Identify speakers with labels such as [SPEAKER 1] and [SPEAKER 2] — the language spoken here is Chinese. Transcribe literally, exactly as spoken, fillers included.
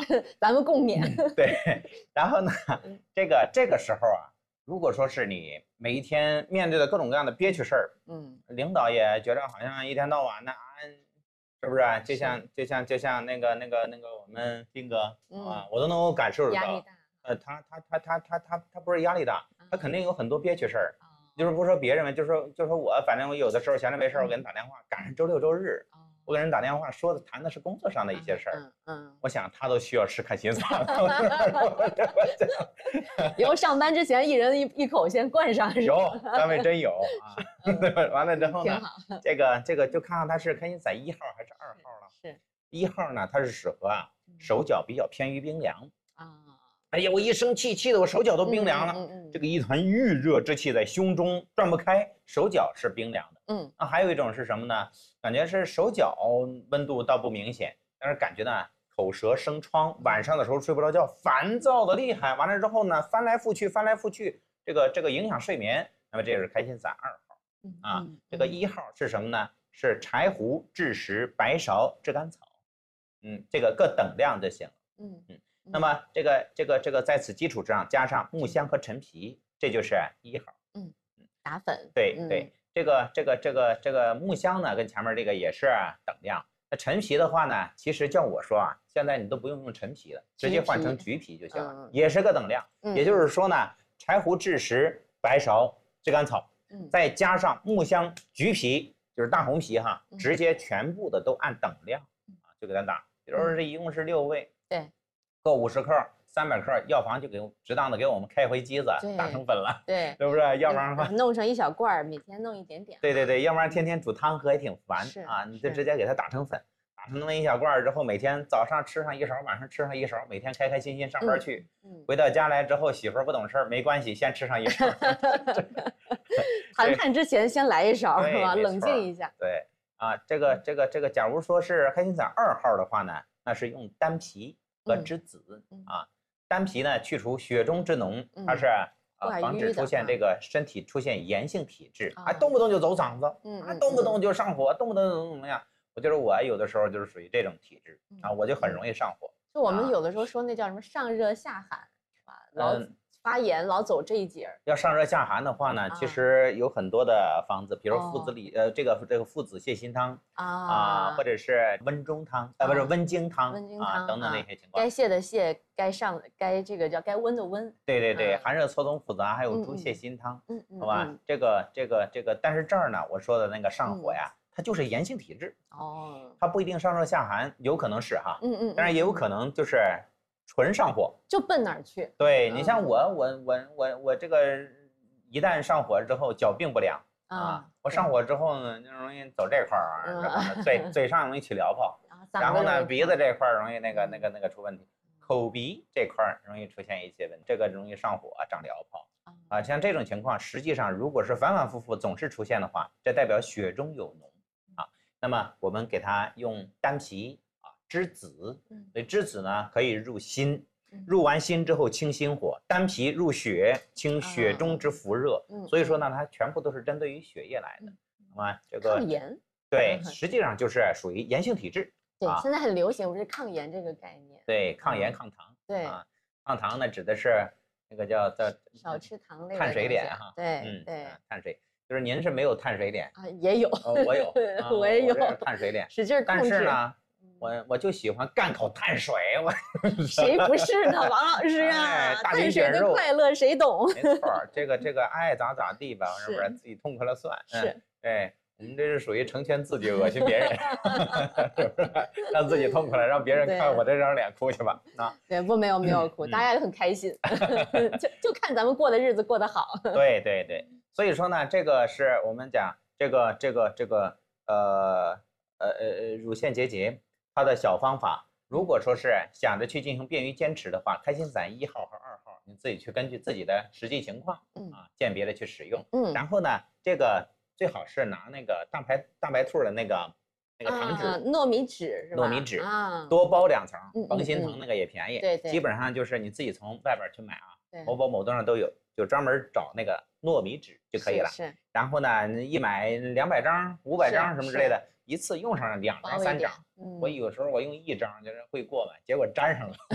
[SPEAKER 1] 咱们共勉。
[SPEAKER 2] 对，然后呢，这个这个时候啊，如果说是你每一天面对的各种各样的憋屈事儿，
[SPEAKER 1] 嗯，
[SPEAKER 2] 领导也觉得好像一天到晚的啊，是不是？就像就像就像那个那个那个我们斌哥啊，我都能够感受得到，
[SPEAKER 1] 压力大。
[SPEAKER 2] 呃，他他他他他他他不是压力大，他肯定有很多憋屈事儿。
[SPEAKER 1] 哦
[SPEAKER 2] 就是不说别人，就说就说我，反正我有的时候闲着没事，我给人打电话，赶上周六周日，我给人打电话说的谈的是工作上的一些事儿。
[SPEAKER 1] 嗯嗯，
[SPEAKER 2] 我想他都需要吃开心菜。
[SPEAKER 1] 以后上班之前一人一一口先灌上。
[SPEAKER 2] 有，单位真有啊。对吧？完了之后呢，这个这个就看看他是开心菜一号还是二号了。
[SPEAKER 1] 是
[SPEAKER 2] 一号呢，它是适合啊手脚比较偏于冰凉
[SPEAKER 1] 啊。
[SPEAKER 2] 哎呀，我一生气，气得我手脚都冰凉了。嗯嗯、这个一团郁热之气在胸中转不开，手脚是冰凉的。嗯，那还有一种是什么呢？感觉是手脚温度倒不明显，但是感觉呢口舌生疮，晚上的时候睡不着觉，烦躁的厉害。完了之后呢，翻来覆去，翻来覆去，这个这个影响睡眠。那么这是开心散二号啊。嗯、这个一号是什么呢？是柴胡、枳实、白芍、炙甘草。嗯，这个各等量就行了。嗯嗯。那么这个这个这个在此基础之上加上木香和陈皮，这就是一号。
[SPEAKER 1] 嗯，打粉。
[SPEAKER 2] 对对，这个这个这个这个木香呢，跟前面这个也是等量。那陈皮的话呢，其实叫我说啊，现在你都不用用陈皮了，直接换成橘皮就行了，也是个等量。也就是说呢，柴胡、枳实、白芍、炙甘草，再加上木香、橘皮，就是大红皮哈，直接全部的都按等量啊，就给它打。比如说这一共是六味。
[SPEAKER 1] 对。
[SPEAKER 2] 够五十克、三百克，药房就给适当的给我们开回机子，打成粉了，
[SPEAKER 1] 对，
[SPEAKER 2] 是不是？要不然的话，
[SPEAKER 1] 弄成一小罐，每天弄一点点。
[SPEAKER 2] 对对对，要不然天天煮汤喝也挺烦啊，你就直接给它打成粉，打成那么一小罐之后，每天早上吃上一勺，晚上吃上一勺，每天开开心心上班去。嗯，回到家来之后，媳妇儿不懂事儿，没关系，先吃上一勺。
[SPEAKER 1] 谈判之前先来一勺是吧？冷静一下。
[SPEAKER 2] 对啊，这个这个这个，假如说是开心散二号的话呢，那是用丹皮和栀子、嗯、啊，丹皮呢去除血中之脓，它是啊防止出现这个身体出现炎性体质，啊动不动就走嗓子，嗯啊动不动就上火，动不动怎么怎么样。我觉得我有的时候就是属于这种体质啊，我就很容易上火。
[SPEAKER 1] 就我们有的时候说那叫什么上热下寒，啊，老发炎老走这一节。
[SPEAKER 2] 要上热下寒的话呢，其实有很多的方子，比如附子理呃这个这个附子泻心汤啊，或者是温中汤，呃不是温经汤啊等等那些情况。
[SPEAKER 1] 该泻的泻，该上该这个叫该温的温。
[SPEAKER 2] 对对对，寒热错综复杂，还有猪泻心汤，嗯嗯，好吧，这个这个这个，但是这儿呢，我说的那个上火呀，它就是炎性体质哦，它不一定上热下寒，有可能是哈，嗯嗯，但是也有可能就是纯上火，
[SPEAKER 1] 就奔哪儿去？
[SPEAKER 2] 对你像我我我我我这个一旦上火之后，脚并不良啊，我上火之后呢，就容易走这块儿，然后呢嘴嘴上容易起燎泡，然后呢鼻子这块容易那个那个那个出问题，口鼻这块容易出现一些问题，这个容易上火长燎泡啊，像这种情况，实际上如果是反反复复总是出现的话，这代表血中有脓啊。那么我们给它用丹皮啊、栀子，所以栀子呢可以入心，入完心之后清心火，丹皮入血，清血中之浮热。所以说呢，它全部都是针对于血液来的。那么这个
[SPEAKER 1] 抗炎，
[SPEAKER 2] 对，实际上就是属于炎性体质。
[SPEAKER 1] 对，现在很流行，不是抗炎这个概念。
[SPEAKER 2] 对，抗炎抗糖。
[SPEAKER 1] 对
[SPEAKER 2] 啊，抗糖呢指的是那个叫叫
[SPEAKER 1] 少吃糖类的
[SPEAKER 2] 碳水脸哈。
[SPEAKER 1] 对，嗯对，
[SPEAKER 2] 碳水就是您是没有碳水脸
[SPEAKER 1] 啊，也有，
[SPEAKER 2] 我有，
[SPEAKER 1] 我也有
[SPEAKER 2] 碳水脸，
[SPEAKER 1] 使劲控制。
[SPEAKER 2] 但是呢，我我就喜欢干口碳水，我
[SPEAKER 1] 谁不是呢，王老师啊？碳水的快乐谁懂？
[SPEAKER 2] 没错，这个这个爱咋咋地吧，是不是自己痛快了算？
[SPEAKER 1] 是，
[SPEAKER 2] 对。我们这是属于成全自己，恶心别人，是不是？让自己痛快了，让别人看我这张脸哭去吧。啊，
[SPEAKER 1] 对，不没有没有哭，大家都很开心，就就看咱们过的日子过得好。
[SPEAKER 2] 对对对，所以说呢，这个是我们讲这个这个这个呃呃呃乳腺结节它的小方法。如果说是想着去进行便于坚持的话，开心散一号和二号，你自己去根据自己的实际情况啊鉴别的去使用。嗯，然后呢，这个。最好是拿那个大白大白兔的那个那个糖纸，
[SPEAKER 1] 啊、糯米纸是吧？
[SPEAKER 2] 糯米纸啊，多包两层，甭心疼那个也便宜。
[SPEAKER 1] 对对，
[SPEAKER 2] 基本上就是你自己从外边去买啊，某宝某东上都有，就专门找那个糯米纸就可以了。
[SPEAKER 1] 是。
[SPEAKER 2] 然后呢，一买两百张、五百张什么之类的，一次用上两张、三张。我有时候我用一张就是会过买，结果粘上了。